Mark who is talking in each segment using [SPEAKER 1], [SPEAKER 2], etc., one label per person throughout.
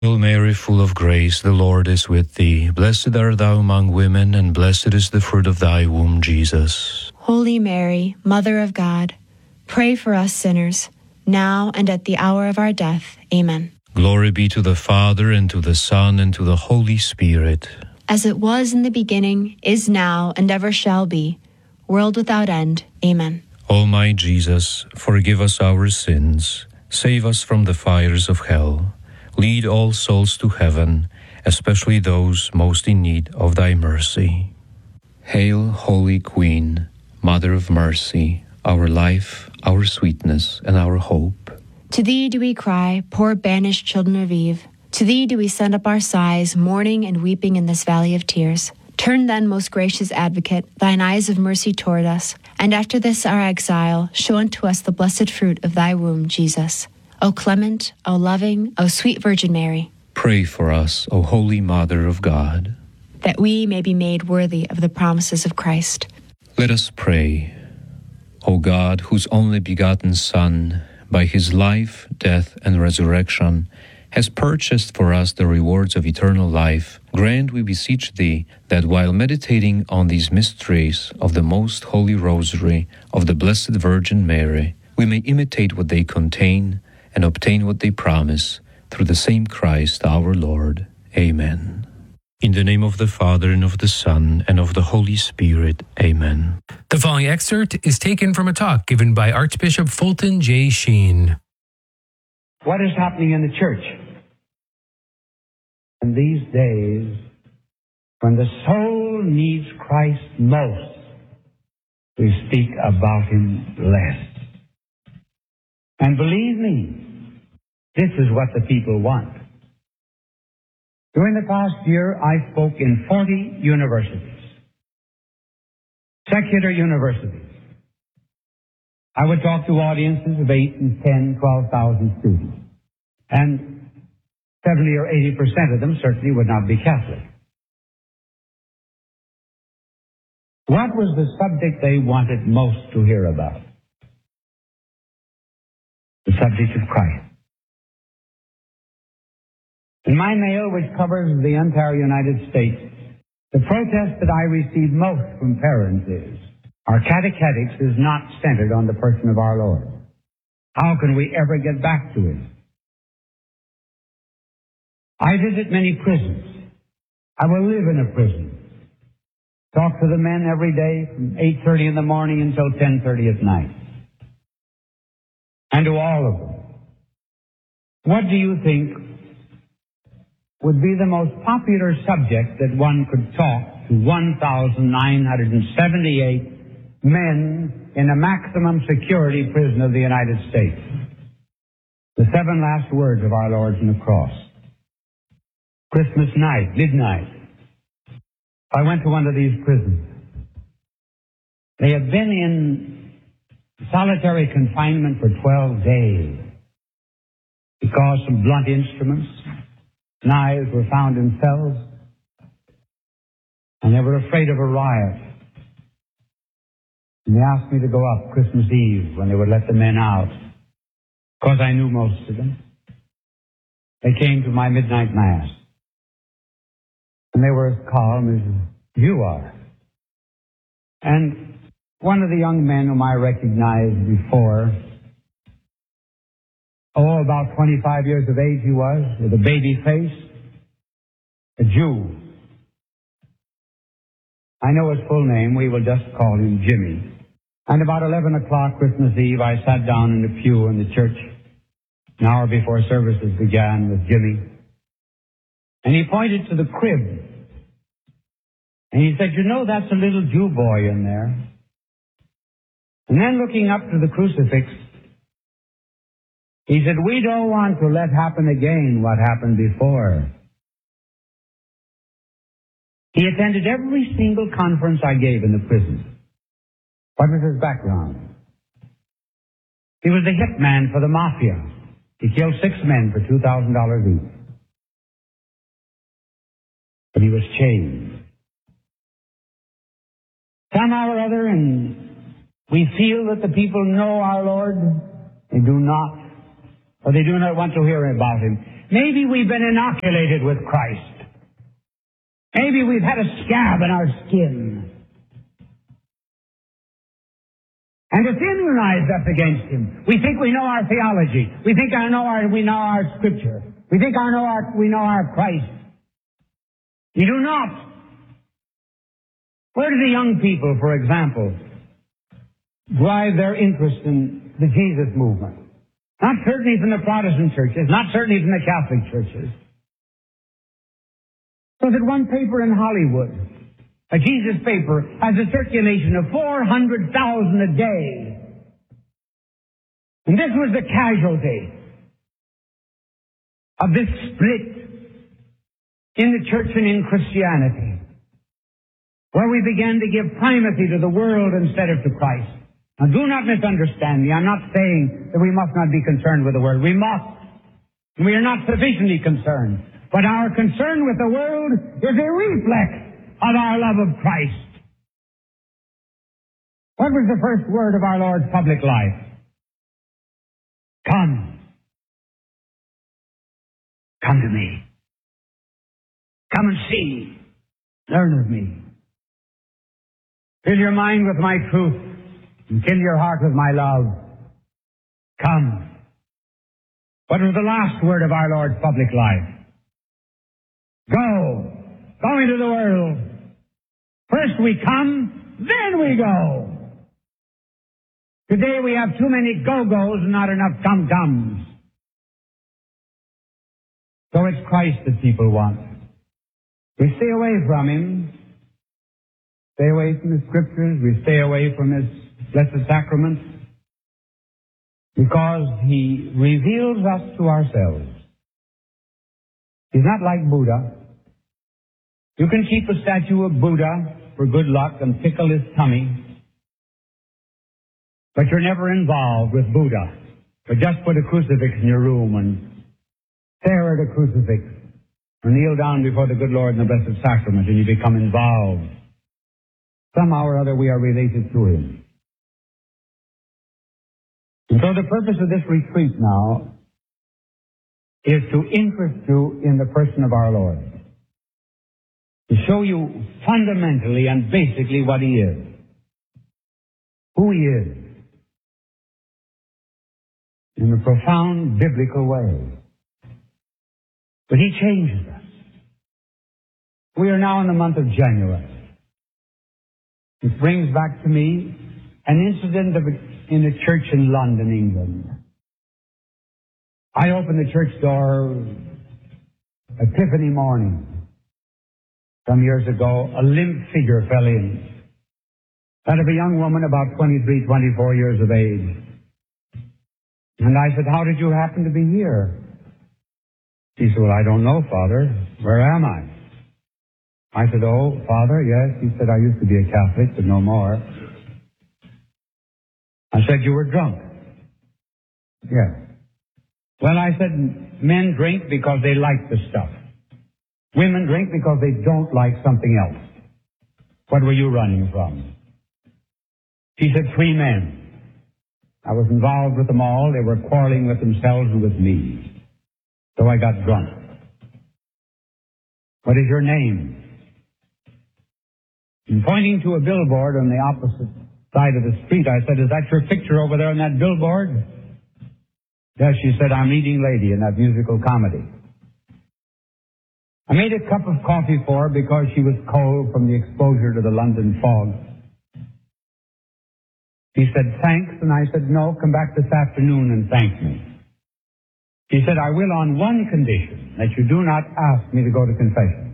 [SPEAKER 1] Hail Mary, full of grace, the Lord is with thee. Blessed art thou among women, and blessed is the fruit of thy womb, Jesus.
[SPEAKER 2] Holy Mary, Mother of God, pray for us sinners, now and at the hour of our death. Amen.
[SPEAKER 1] Glory be to the Father, and to the Son, and to the Holy Spirit.
[SPEAKER 2] As it was in the beginning, is now, and ever shall be, world without end. Amen.
[SPEAKER 1] O my Jesus, forgive us our sins, save us from the fires of hell, lead all souls to heaven, especially those most in need of thy mercy. Hail, Holy Queen, Mother of Mercy, our life, our sweetness, and our hope.
[SPEAKER 2] To thee do we cry, poor banished children of Eve. To thee do we send up our sighs, mourning and weeping in this valley of tears. Turn then, most gracious Advocate, thine eyes of mercy toward us, and after this our exile, show unto us the blessed fruit of thy womb, Jesus. O clement, O loving, O sweet Virgin Mary,
[SPEAKER 1] Pray for us, O Holy Mother of God,
[SPEAKER 2] that we may be made worthy of the promises of Christ.
[SPEAKER 1] Let us pray. O God, whose only begotten Son, by his life, death, and resurrection, has purchased for us the rewards of eternal life, grant, we beseech thee, that while meditating on these mysteries of the most holy Rosary of the Blessed Virgin Mary, we may imitate what they contain and obtain what they promise, through the same Christ our Lord. Amen. In the name of the Father, and of the Son, and of the Holy Spirit. Amen.
[SPEAKER 3] The following excerpt is taken from a talk given by Archbishop Fulton J. Sheen.
[SPEAKER 4] What is happening in the church? In these days, when the soul needs Christ most, we speak about him less. And believe me, this is what the people want. During the past year, I spoke in 40 universities, secular universities. I would talk to audiences of 8 and 10, 12,000 students. And 70 or 80% of them certainly would not be Catholic. What was the subject they wanted most to hear about? The subject of Christ. In my mail, which covers the entire United States, the protest that I receive most from parents is, our catechetics is not centered on the person of our Lord. How can we ever get back to him? I visit many prisons. I will live in a prison. Talk to the men every day from 8:30 in the morning until 10:30 at night. And to all of them. What do you think would be the most popular subject that one could talk to 1,978 men in a maximum security prison of the United States? The 7 last words of our Lord's on the cross. Christmas night, midnight, I went to one of these prisons. They had been in solitary confinement for 12 days because some blunt instruments, knives were found in cells, and they were afraid of a riot. And they asked me to go up Christmas Eve when they would let the men out, because I knew most of them. They came to my midnight mass, and they were as calm as you are. And one of the young men whom I recognized before, about 25 years of age he was, with a baby face, a Jew. I know his full name. We will just call him Jimmy. And about 11 o'clock Christmas Eve, I sat down in the pew in the church, an hour before services began, with Jimmy. And he pointed to the crib. And he said, "You know, that's a little Jew boy in there." And then looking up to the crucifix, he said, "We don't want to let happen again what happened before." He attended every single conference I gave in the prison. What was his background? He was the hitman for the mafia. He killed 6 men for $2,000 each. But he was changed. Somehow or other, and we feel that the people know our Lord. They do not, or they do not want to hear about him. maybe we've been inoculated with Christ. Maybe we've had a scab in our skin. And it's immunized us against him. We think we know our theology. We think we know our scripture. We think we know our Christ. We do not. Where do the young people, for example, drive their interest in the Jesus movement? Not certainly from the Protestant churches, not certainly from the Catholic churches. So that one paper in Hollywood, a Jesus paper, has a circulation of 400,000 a day. And this was the casualty of this split in the church and in Christianity, where we began to give primacy to the world instead of to Christ. Now, do not misunderstand me. I'm not saying that we must not be concerned with the world. We must. We are not sufficiently concerned. But our concern with the world is a reflex of our love of Christ. What was the first word of our Lord's public life? Come. Come to me. Come and see. Learn of me. Fill your mind with my truth and fill your heart with my love. Come. What was the last word of our Lord's public life? Go. Go into the world. First we come, then we go. Today we have too many go-goes and not enough come-comes. So it's Christ that people want. We stay away from him. Stay away from the scriptures. We stay away from his blessed sacraments because he reveals us to ourselves. He's not like Buddha. You can keep a statue of Buddha for good luck and tickle his tummy, but you're never involved with Buddha. But just put a crucifix in your room and stare at a crucifix or kneel down before the good Lord in the Blessed Sacrament and you become involved. Somehow or other we are related to him. And so the purpose of this retreat now is to interest you in the person of our Lord. To show you fundamentally and basically what he is. Who he is. In a profound biblical way. But he changes us. We are now in the month of January. It brings back to me an incident in a church in London, England. I opened the church door Epiphany morning. Some years ago, a limp figure fell in. That of a young woman about 23, 24 years of age. And I said, how did you happen to be here? She said, well, I don't know, Father. Where am I? I said, oh, Father, yes. He said, I used to be a Catholic, but no more. I said, you were drunk. Yes. Well, I said, men drink because they like the stuff. Women drink because they don't like something else. What were you running from? She said, 3 men. I was involved with them all. They were quarreling with themselves and with me. So I got drunk. What is your name? And pointing to a billboard on the opposite side of the street, I said, is that your picture over there on that billboard? Yes, she said, I'm leading lady in that musical comedy. I made a cup of coffee for her because she was cold from the exposure to the London fog. She said, thanks, and I said, no, come back this afternoon and thank me. She said, I will on one condition, that you do not ask me to go to confession.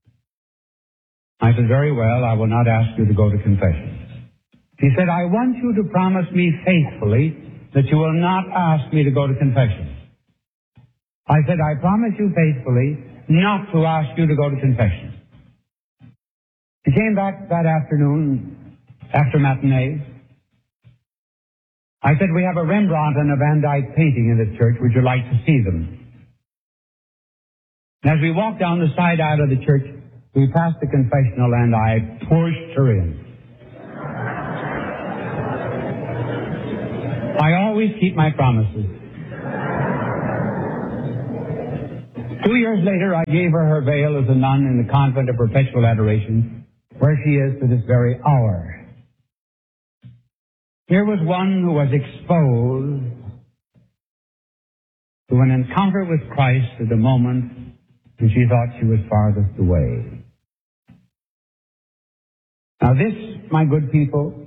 [SPEAKER 4] I said, very well, I will not ask you to go to confession. She said, I want you to promise me faithfully that you will not ask me to go to confession. I said, I promise you faithfully not to ask you to go to confession. She came back that afternoon after matinee. I said, we have a Rembrandt and a Van Dyck painting in the church. Would you like to see them? And as we walked down the side aisle of the church, we passed the confessional and I pushed her in. I always keep my promises. 2 years later, I gave her her veil as a nun in the Convent of Perpetual Adoration, where she is to this very hour. Here was one who was exposed to an encounter with Christ at the moment when she thought she was farthest away. Now this, my good people,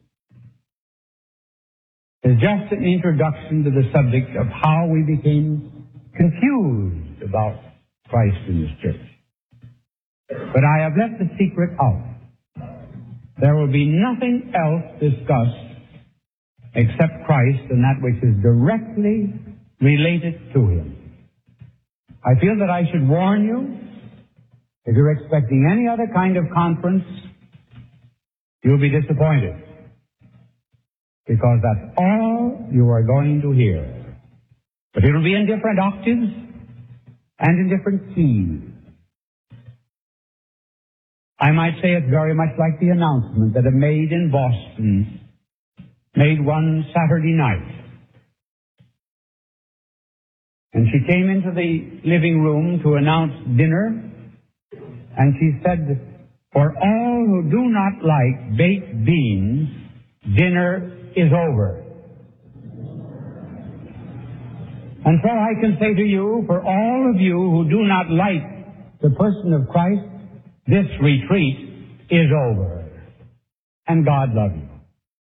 [SPEAKER 4] is just an introduction to the subject of how we became confused about Christ in this church. But I have left the secret out. There will be nothing else discussed except Christ and that which is directly related to Him. I feel that I should warn you, if you're expecting any other kind of conference, you'll be disappointed. Because that's all you are going to hear. But it'll be in different octaves and in different keys. I might say it's very much like the announcement that a maid in Boston made one Saturday night. And she came into the living room to announce dinner, and she said, "For all who do not like baked beans, dinner is over." And so I can say to you, for all of you who do not like the person of Christ, this retreat is over. And God love you.